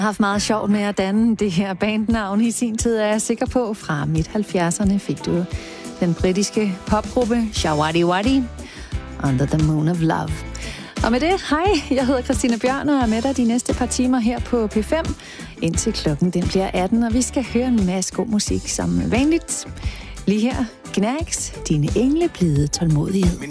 Jeg har haft meget sjovt med at danne det her bandnavn i sin tid, er jeg sikker på. Fra midt-70'erne fik du den britiske popgruppe Shawty Wadi, Under the Moon of Love. Og med det, hej, jeg hedder Christina Bjørn og er med dig de næste par timer her på P5, indtil klokken den bliver 18, og vi skal høre en masse god musik som vanligt. Lige her, Gnags, dine engle blide tålmodighed.